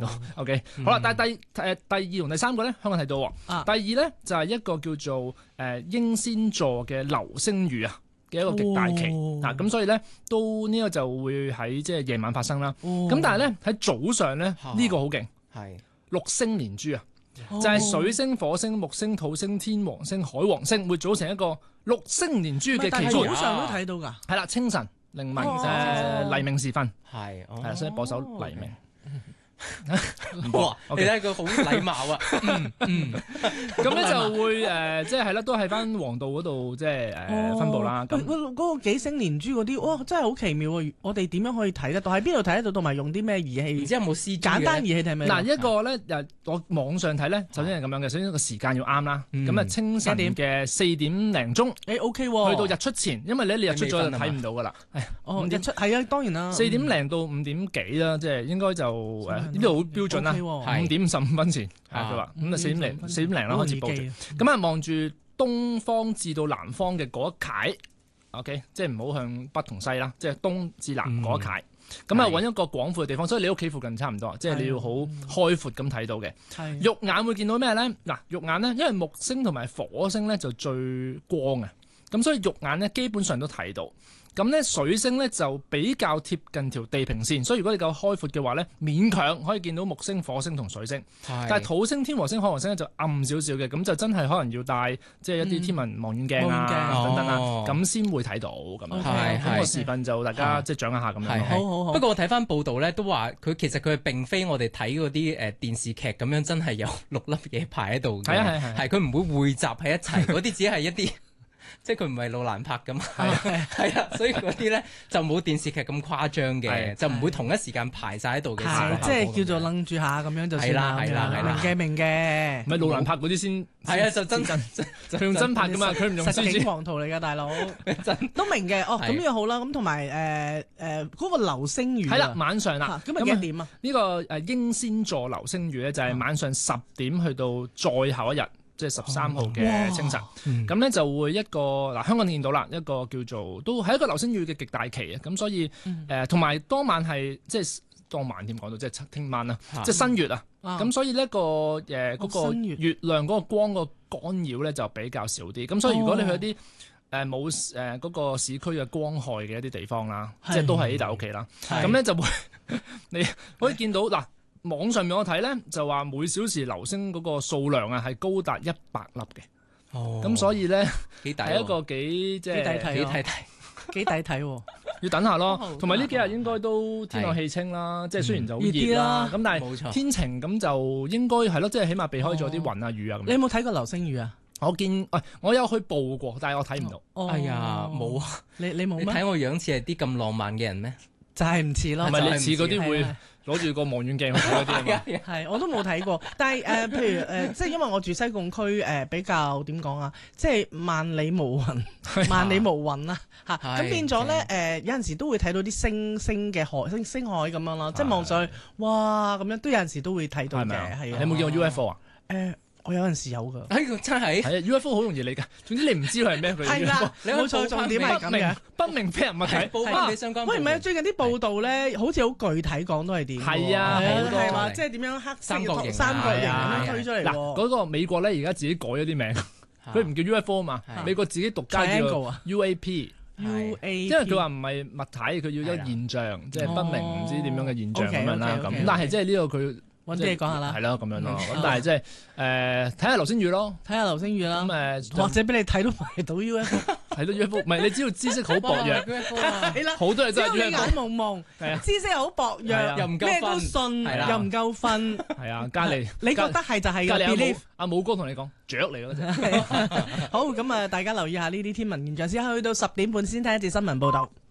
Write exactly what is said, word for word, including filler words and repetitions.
到。OK， 好啦，但係第誒第二同第三個咧，香港睇到喎。 啊、 第二咧就係一個叫做誒英仙座嘅流星雨啊嘅一個極大期嗱，咁、哦、所以咧都呢個就會喺即係夜晚發生啦。咁、哦、但係咧喺早上咧呢、啊呢個好勁，係六星連珠啊！就係、是、水星、火星、木星、土星、天王星、海王星會組成一個六星連珠嘅期數。 早上都睇到㗎。係啦，清晨、凌明、誒、哦、黎明時分。係，係、哦，所以播首黎明。 哇！你睇佢好禮貌啊。 嗯嗯。咁咧就會誒，即係係啦，都喺翻黃道嗰度即係誒分佈啦。 咁嗰嗰個幾星連珠嗰啲，哇！真係好奇妙啊！我哋點樣可以睇得到？喺邊度睇得到？同埋用啲咩儀器？ 唔知有冇 C G 簡單儀器定係咩？ 嗱，一個咧誒，我網上睇咧，首先係咁樣嘅。首先個時間要啱啦。咁啊，清晨嘅四點零鐘， 誒 OK 喎。 去到日出前，因為咧你日出咗就睇唔到噶啦。 哦，日出係啊，當然啦。 四點零到五點幾啦，即係應該就誒。呢度好標準啦，五點十五分前，係佢話，咁啊四點零四點零啦開始報住，咁啊望住東方至到南方嘅嗰一楷 ，OK， 即係唔好向北同西啦，即係東至南嗰一楷，咁啊揾一個廣闊嘅地方，所以你屋企附近差唔多，即係你要好開闊咁睇到嘅。肉眼會見到咩咧？嗱，肉眼咧，因為木星同埋火星咧就最光啊，咁所以肉眼咧基本上都睇到。咁咧水星咧就比較貼近條地平線，所以如果你夠開闊嘅話咧，勉強可以見到木星、火星同水星。但係土星、天王星、海王星咧就暗少少嘅，咁就真係可能要帶即係一啲天文望遠鏡啊、嗯、等等啊，咁先、哦、會睇到咁樣。係咁個時分就大家即係掌握下咁樣。 好好好。不過我睇翻報道咧，都話佢其實佢並非我哋睇嗰啲誒電視劇咁樣，真係有六粒嘢排喺度嘅。係啊係係。係佢唔會匯集喺一齊，嗰啲只係一啲。即係佢唔係路蘭拍㗎嘛，係啊，所以嗰啲咧就冇電視劇咁誇張嘅，就唔會同一時間排晒喺度嘅。 即係叫做楞住下咁樣就算啦。係啦係啦，明嘅明嘅。 唔係路蘭拍嗰啲先係啊，就真真佢用真拍㗎嘛，佢唔用 C G。 實景黃圖嚟㗎，大佬都明嘅。哦，咁樣好啦。咁同埋誒誒嗰個流星雨係啦， 晚上啦。 咁啊幾點啊？ 呢個誒英仙座流星雨咧，就係晚上十點去到再後一日。即係十三號嘅清晨，咁咧、嗯、就會一個嗱香港見到啦，一個叫做都係一個流星雨嘅極大期啊！咁所以誒同埋當晚係即係當晚點講到，即係聽晚啦，即係新月啊！咁所以呢、呢個誒嗰、呃嗰個月亮嗰個光個干擾咧就比較少啲。咁所以如果你去一啲誒冇誒嗰個市區嘅光害嘅一啲地方啦，即係都係呢大屋企啦，咁咧就會你可以見到嗱。網上面我睇咧就話每小時流星嗰個數量啊係高達一百粒嘅，哦，咁所以咧係一個幾即係幾抵睇，幾抵睇喎， 要等下咯。同埋呢幾日應該都天朗氣清啦，即係雖然就好熱啦，咁但係天晴咁就應該係咯，即係起碼避開咗啲雲啊雨啊咁。 你有冇睇過流星雨啊？ 我見喂，我有去報過，但係我睇唔到。 哎呀，冇啊！ 你你冇咩？ 你睇我樣似係啲咁浪漫嘅人咩？ 就係唔似咯， 係咪你似嗰啲會攞住個望遠鏡去睇嗰啲啊嘛？ 係，我都冇睇過。但係誒、呃，譬如誒、呃，即係因為我住西貢區誒、呃，比較點講啊？即係萬里無雲，萬里無雲啦嚇。咁變咗咧誒，有陣時都會睇到啲星星嘅海星星海咁樣咯。即係望上去，哇咁樣都有陣時都會睇到嘅。係啊，你有冇見過 U F O 啊？ 誒、呃。我有陣時有㗎， 哎，真係係啊 U F O 好容易理解，總之你唔知佢係咩佢。 係啦，冇錯，重點係咁樣， 不明飛行物體。 報翻你相關。 喂，唔係最近啲報道咧，好似好具體講都係點？ 係啊，好多係嘛，即係點樣黑三角形、三角形咁樣推出嚟。 嗱，嗰個美國咧而家自己改咗啲名，佢唔叫 U F O 嘛，美國自己獨家叫 U A P。 U A P， 因為佢話唔係物體，佢要一個現象，即係不明唔知點樣嘅現象咁樣啦。咁但係即係呢個佢。 揾啲嘢講下啦， 係咯咁樣咯。咁但係即係誒睇下流星雨咯， 睇下流星雨啦。 咁誒或者俾你睇到埋到 U F O， 睇到 U F O， 唔係你只要知識好薄弱， 係啦， 好多嘢真係 U F O。 眼朦朦，係啊，知識好薄弱， 又唔夠咩都信，又唔夠瞓， 係啊，隔離你覺得係就係隔離 believe。 阿武哥同你講雀嚟嗰隻。 好，咁啊，大家留意下呢啲天文現象先，去到十點半先聽一節新聞報導。